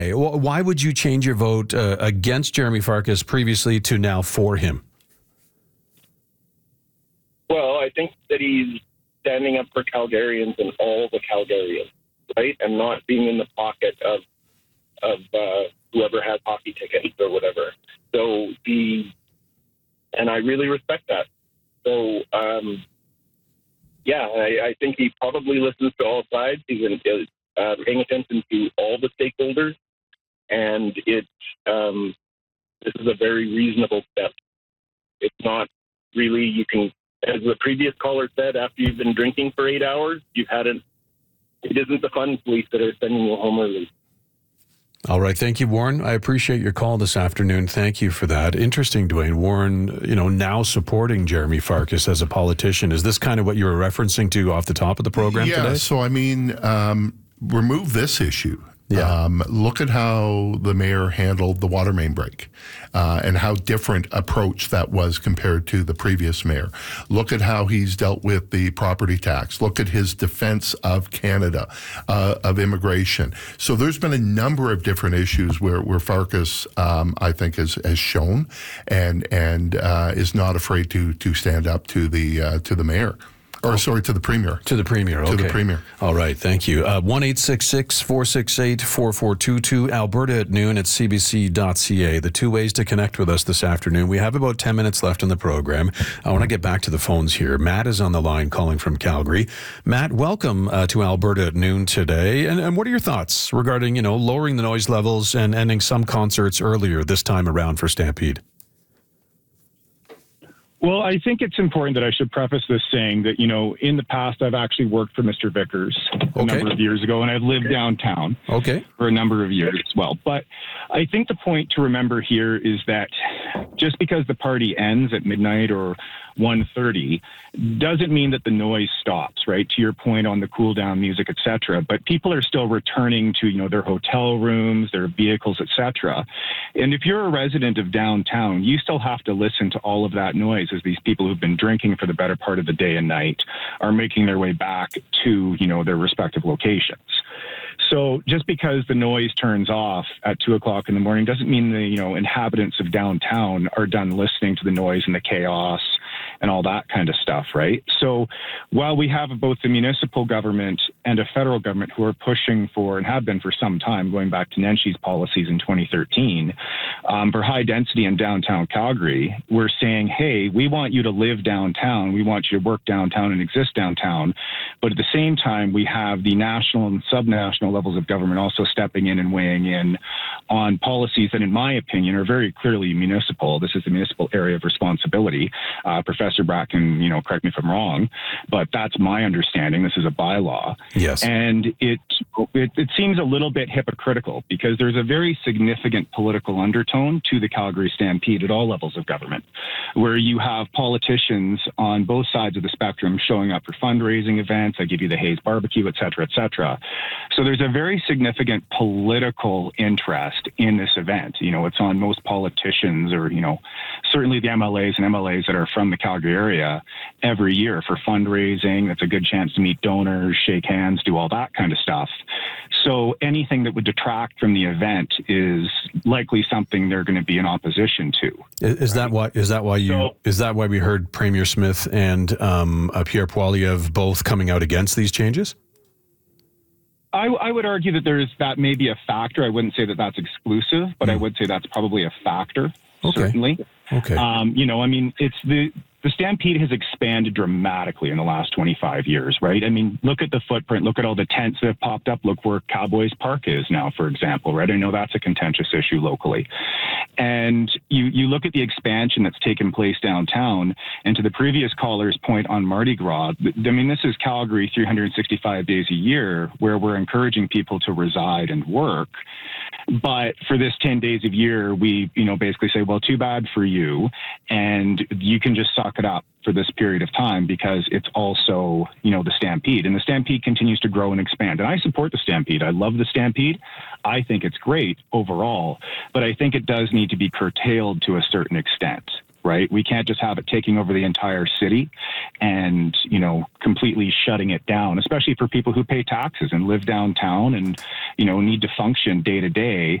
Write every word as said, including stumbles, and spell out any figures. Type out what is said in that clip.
Hey, wh- Why would you change your vote uh, against Jeremy Farkas previously to now for him? Well, I think that he's standing up for Calgarians and all the Calgarians, right? And not being in the pocket of of uh, whoever has hockey tickets or whatever. So he, and I really respect that. So, um, yeah, I, I think he probably listens to all sides. He's in, uh, paying attention to all the stakeholders, and it um, this is a very reasonable step. It's not really, you can, as the previous caller said, after you've been drinking for eight hours, you've had an, it isn't the fun police that are sending you home early. All right. Thank you, Warren. I appreciate your call this afternoon. Thank you for that. Interesting, Dwayne. Warren, you know, now supporting Jeremy Farkas as a politician. Is this kind of what you were referencing to off the top of the program yeah, today? Yeah. So, I mean, um, remove this issue. Yeah. Um, look at how the mayor handled the water main break uh, and how different approach that was compared to the previous mayor. Look at how he's dealt with the property tax. Look at his defense of Canada, uh, of immigration. So there's been a number of different issues where, where Farkas, um, I think, has, has shown and and uh, is not afraid to to stand up to the uh, to the mayor. Or, sorry, to the premier. To the premier, okay. To the premier. All right, thank you. Uh, one eight six six, four six eight, four four two two, Alberta at noon at c b c dot c a. The two ways to connect with us this afternoon. We have about ten minutes left in the program. I want to get back to the phones here. Matt is on the line calling from Calgary. Matt, welcome uh, to Alberta at noon today. And, and what are your thoughts regarding, you know, lowering the noise levels and ending some concerts earlier this time around for Stampede? Well, I think it's important that I should preface this saying that, you know, in the past, I've actually worked for Mister Vickers a okay. number of years ago, and I've lived downtown okay. for a number of years as well. But I think the point to remember here is that just because the party ends at midnight or one thirty doesn't mean that the noise stops, right? To your point on the cool down music, et cetera. But people are still returning to, you know, their hotel rooms, their vehicles, et cetera. And if you're a resident of downtown, you still have to listen to all of that noise as these people who've been drinking for the better part of the day and night are making their way back to, you know, their respective locations. So just because the noise turns off at two o'clock in the morning doesn't mean the, you know, inhabitants of downtown are done listening to the noise and the chaos and all that kind of stuff, right? So while we have both the municipal government and a federal government who are pushing for, and have been for some time, going back to Nenshi's policies in twenty thirteen, um, for high density in downtown Calgary, we're saying, hey, we want you to live downtown, we want you to work downtown and exist downtown, but at the same time, we have the national and subnational levels of government also stepping in and weighing in on policies that, in my opinion, are very clearly municipal. This is the municipal area of responsibility. Uh, Professor Bracken, you know, correct me if I'm wrong, but that's my understanding. This is a bylaw. Yes. And it, it it seems a little bit hypocritical because there's a very significant political undertone to the Calgary Stampede at all levels of government, where you have politicians on both sides of the spectrum showing up for fundraising events. I give you the Hayes Barbecue, et cetera, et cetera. So there's a very significant political interest in this event. You know, it's on most politicians, or, you know, certainly the M L As and M L As that are from the Calgary area every year for fundraising. That's a good chance to meet donors, shake hands, do all that kind of stuff. So anything that would detract from the event is likely something they're going to be in opposition to. Is, is that why? Is that why you? So, is that why we heard Premier Smith and um, uh, Pierre Poilievre both coming out against these changes? I, I would argue that there's that may be a factor. I wouldn't say that that's exclusive, but mm. I would say that's probably a factor. Okay. Certainly. Okay. Um, you know, I mean, it's the the Stampede has expanded dramatically in the last twenty-five years, right? I mean, look at the footprint. Look at all the tents that have popped up. Look where Cowboys Park is now, for example, right? I know that's a contentious issue locally. And you, you look at the expansion that's taken place downtown, and to the previous caller's point on Mardi Gras, I mean, this is Calgary three hundred sixty-five days a year where we're encouraging people to reside and work. But for this ten days of year, we, you know, basically say, well, too bad for you. And you can just suck it up for this period of time because it's also, you know, the Stampede. And the Stampede continues to grow and expand. And I support the Stampede. I love the Stampede. I think it's great overall. But I think it does need to be curtailed to a certain extent. right? We can't just have it taking over the entire city and, you know, completely shutting it down, especially for people who pay taxes and live downtown and, you know, need to function day to day.